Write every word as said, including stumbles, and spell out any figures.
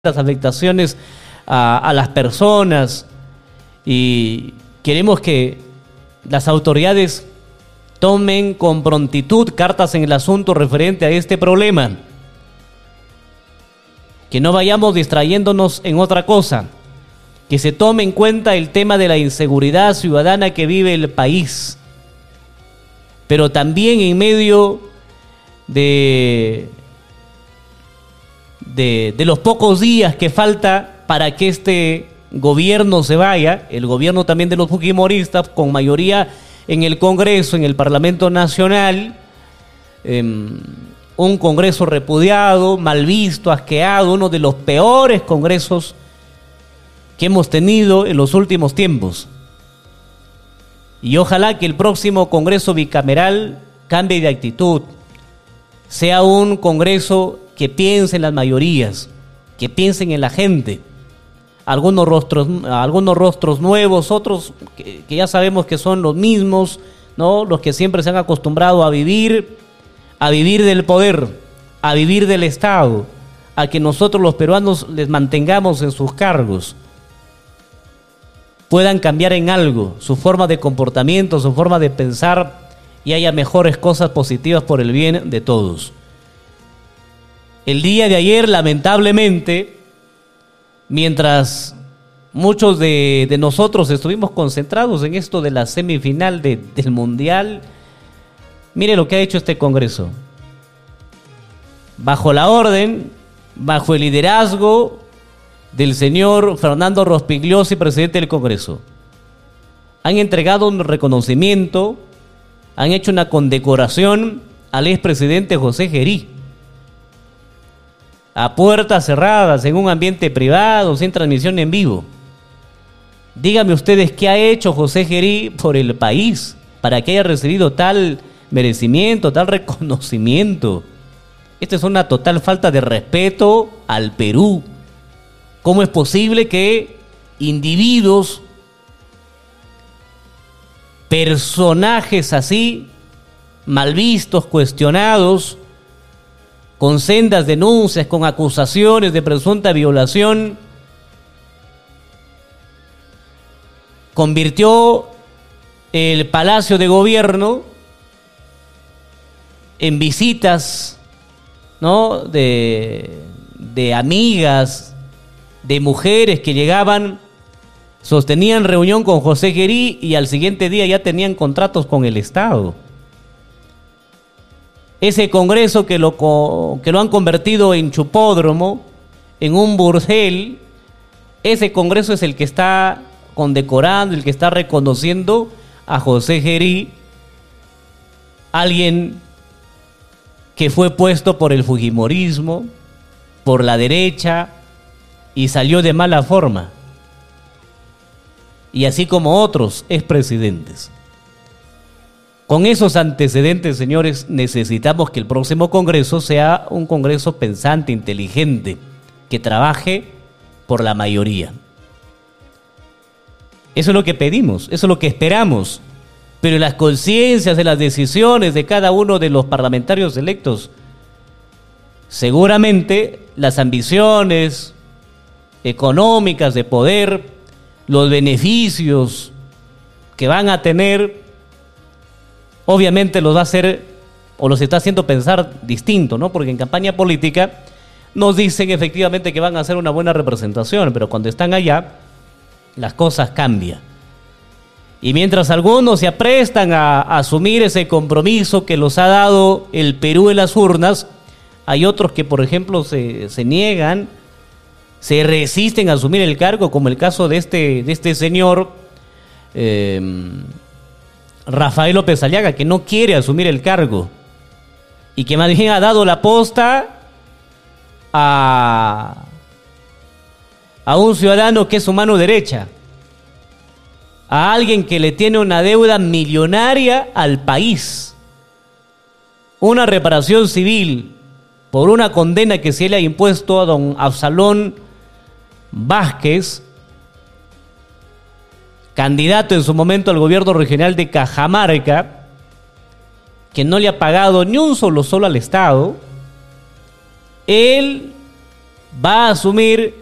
las afectaciones a, a las personas, y queremos que las autoridades tomen con prontitud cartas en el asunto referente a este problema, que no vayamos distrayéndonos en otra cosa, que se tome en cuenta el tema de la inseguridad ciudadana que vive el país, pero también en medio de De, de los pocos días que falta para que este gobierno se vaya, el gobierno también de los fujimoristas, con mayoría en el Congreso, en el Parlamento Nacional, eh, un Congreso repudiado, mal visto, asqueado, uno de los peores congresos que hemos tenido en los últimos tiempos. Y ojalá que el próximo Congreso bicameral cambie de actitud, sea un Congreso que piensen en las mayorías, que piensen en la gente. Algunos rostros, algunos rostros nuevos, otros que, que ya sabemos que son los mismos, ¿no? Los que siempre se han acostumbrado a vivir, a vivir del poder, a vivir del Estado, a que nosotros los peruanos les mantengamos en sus cargos. Puedan cambiar en algo su forma de comportamiento, su forma de pensar, y haya mejores cosas positivas por el bien de todos. El día de ayer, lamentablemente, mientras muchos de, de nosotros estuvimos concentrados en esto de la semifinal de, del Mundial, mire lo que ha hecho este Congreso. Bajo la orden, bajo el liderazgo del señor Fernando Rospigliosi, presidente del Congreso, han entregado un reconocimiento, han hecho una condecoración al expresidente José Gerí, a puertas cerradas, en un ambiente privado, sin transmisión en vivo. Díganme ustedes qué ha hecho José Gerí por el país para que haya recibido tal merecimiento, tal reconocimiento. Esto es una total falta de respeto al Perú. ¿Cómo es posible que individuos, personajes así, mal vistos, cuestionados, con sendas denuncias, con acusaciones de presunta violación, convirtió el Palacio de Gobierno en visitas, ¿no?, de, de amigas, de mujeres que llegaban, sostenían reunión con José Gerí y al siguiente día ya tenían contratos con el Estado? Ese Congreso que lo, que lo han convertido en chupódromo, en un burdel, ese Congreso es el que está condecorando, el que está reconociendo a José Gerí, alguien que fue puesto por el fujimorismo, por la derecha, y salió de mala forma. Y así como otros expresidentes. Con esos antecedentes, señores, necesitamos que el próximo Congreso sea un Congreso pensante, inteligente, que trabaje por la mayoría. Eso es lo que pedimos, eso es lo que esperamos. Pero las conciencias de las decisiones de cada uno de los parlamentarios electos, seguramente las ambiciones económicas de poder, los beneficios que van a tener, obviamente los va a hacer o los está haciendo pensar distinto, ¿no? Porque en campaña política nos dicen efectivamente que van a hacer una buena representación, pero cuando están allá, las cosas cambian. Y mientras algunos se aprestan a, a asumir ese compromiso que los ha dado el Perú en las urnas, hay otros que, por ejemplo, se, se niegan, se resisten a asumir el cargo, como el caso de este, de este señor eh, Rafael López Aliaga, que no quiere asumir el cargo y que más bien ha dado la posta a, a un ciudadano que es su mano derecha, a alguien que le tiene una deuda millonaria al país, una reparación civil por una condena que se le ha impuesto a don Absalón Vázquez, candidato en su momento al gobierno regional de Cajamarca, que no le ha pagado ni un solo sol al Estado. Él va a asumir